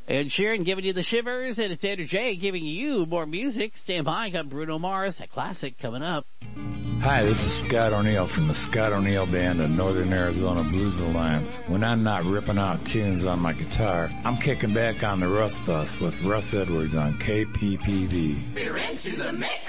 And Sharon giving you the shivers, and it's Andrew J giving you more music. Stand by, got Bruno Mars, that classic coming up. Hi, this is Scott O'Neill from the Scott O'Neill Band of Northern Arizona Blues Alliance. When I'm not ripping out tunes on my guitar, I'm kicking back on the Russ Bus with Russ Edwards on KPPV. We're into the mix.